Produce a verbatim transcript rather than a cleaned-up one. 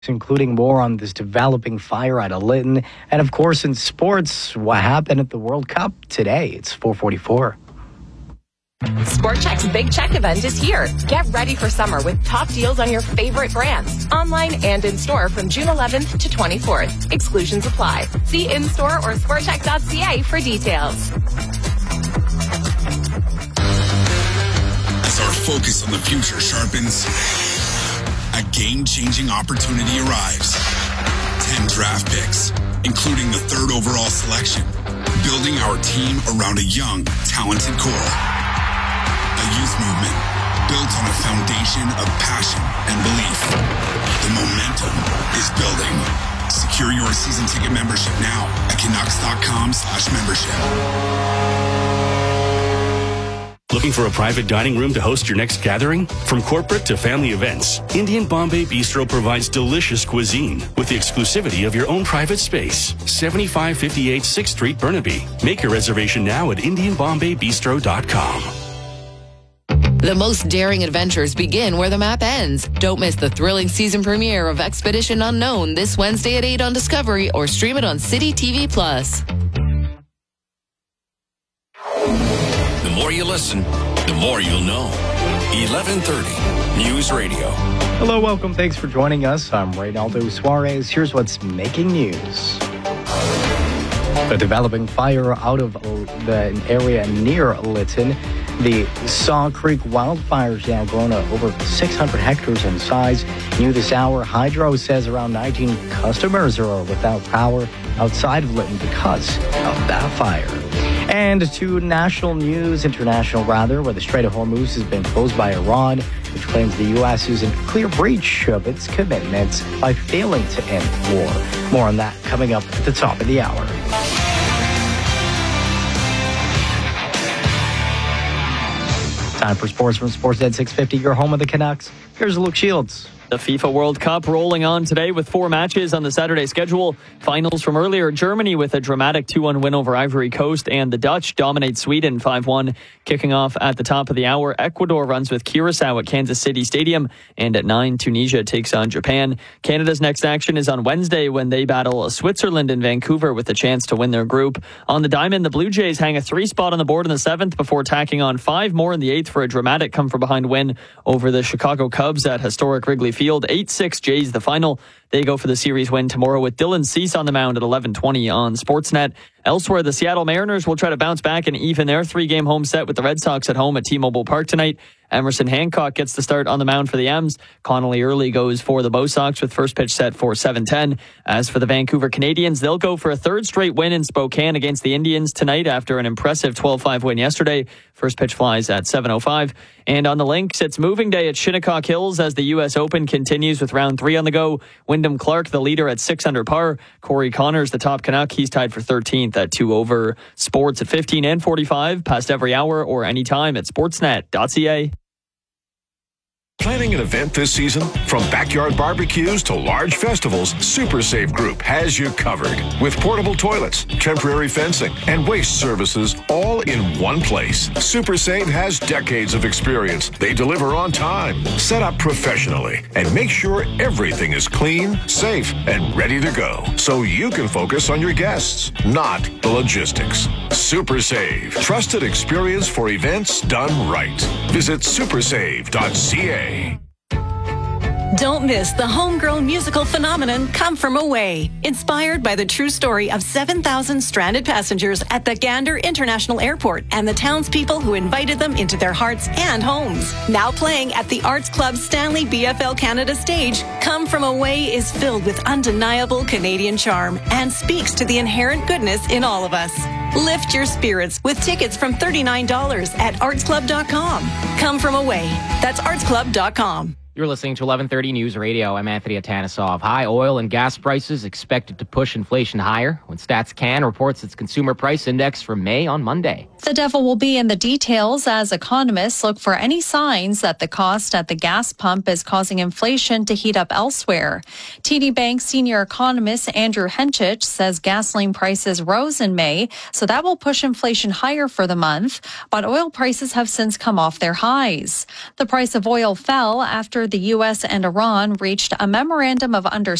including more on this developing fire out of Lytton. And of course, in sports, what happened at the World Cup today? It's four forty-four. Sport Chek's Big Check event is here. Get ready for summer with top deals on your favorite brands, online and in-store from June eleventh to twenty-fourth. Exclusions apply. See in-store or sport chek dot c a for details. As our focus on the future sharpens, a game-changing opportunity arrives. Ten draft picks, including the third overall selection, building our team around a young, talented core. A youth movement built on a foundation of passion and belief. The momentum is building. Secure your season ticket membership now at Canucks.com slash membership. Looking for a private dining room to host your next gathering? From corporate to family events, Indian Bombay Bistro provides delicious cuisine with the exclusivity of your own private space. seventy-five fifty-eight sixth Street, Burnaby. Make your reservation now at indian bombay bistro dot com. The most daring adventures begin where the map ends. Don't miss the thrilling season premiere of Expedition Unknown this Wednesday at eight on Discovery or stream it on City T V Plus. The more you listen, the more you'll know. eleven thirty News Radio. Hello, welcome. Thanks for joining us. I'm Reynaldo Suarez. Here's what's making news. A developing fire out of the area near Lytton. The Saw Creek wildfire is now grown to over six hundred hectares in size. New this hour, Hydro says around nineteen customers are without power outside of Lytton because of that fire. And to national news, international rather, where the Strait of Hormuz has been closed by Iran, which claims the U S is in clear breach of its commitments by failing to end war. More on that coming up at the top of the hour. Time for sports from Sportsnet six fifty, your home of the Canucks. Here's Luke Shields. The FIFA World Cup rolling on today with four matches on the Saturday schedule. Finals from earlier, Germany with a dramatic two one win over Ivory Coast, and the Dutch dominate Sweden five one. Kicking off at the top of the hour, Ecuador runs with Curacao at Kansas City Stadium, and at nine, Tunisia takes on Japan. Canada's next action is on Wednesday when they battle Switzerland in Vancouver with a chance to win their group. On the diamond, the Blue Jays hang a three spot on the board in the seventh before tacking on five more in the eighth for a dramatic come-from-behind win over the Chicago Cubs at historic Wrigley Field. eight six Jays the final. They go for the series win tomorrow with Dylan Cease on the mound at eleven twenty on Sportsnet. Elsewhere, the Seattle Mariners will try to bounce back and even their three-game home set with the Red Sox at home at T-Mobile Park tonight. Emerson Hancock gets the start on the mound for the M's. Connolly Early goes for the Bo Sox with first pitch set for seven ten. As for the Vancouver Canadians, they'll go for a third straight win in Spokane against the Indians tonight after an impressive twelve five win yesterday. First pitch flies at seven oh five. And on the links, it's moving day at Shinnecock Hills as the U S Open continues with round three on the go. Wyndham Clark, the leader at six under par. Corey Connors, the top Canuck, he's tied for thirteenth at two over. Sports at fifteen and forty-five, past every hour or anytime at sportsnet dot c a. Planning an event this season? From backyard barbecues to large festivals, Super Save Group has you covered. With portable toilets, temporary fencing, and waste services all in one place. Super Save has decades of experience. They deliver on time, set up professionally, and make sure everything is clean, safe, and ready to go. So you can focus on your guests, not the logistics. Super Save. Trusted experience for events done right. Visit super save dot c a. Don't miss the homegrown musical phenomenon Come From Away, inspired by the true story of seven thousand stranded passengers at the Gander International Airport and the townspeople who invited them into their hearts and homes. Now playing at the Arts Club Stanley B F L Canada stage, Come From Away is filled with undeniable Canadian charm and speaks to the inherent goodness in all of us. Lift your spirits with tickets from thirty-nine dollars at arts club dot com. Come From Away. That's arts club dot com. You're listening to eleven thirty News Radio. I'm Anthony Atanisov. High oil and gas prices expected to push inflation higher when StatsCan reports its consumer price index for May on Monday. The devil will be in the details as economists look for any signs that the cost at the gas pump is causing inflation to heat up elsewhere. T D Bank senior economist Andrew Henchich says gasoline prices rose in May, so that will push inflation higher for the month, but oil prices have since come off their highs. The price of oil fell after after the U S and Iran reached a memorandum of understanding